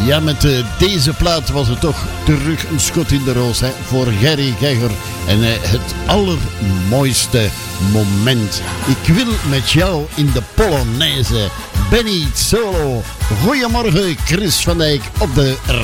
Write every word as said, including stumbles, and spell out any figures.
Ja, met uh, deze plaat was het toch terug een schot in de roos hè, voor Gerry Gegger. En uh, het allermooiste moment. Ik wil met jou in de Polonaise. Benny Solo. Goedemorgen, Chris van Dijk op de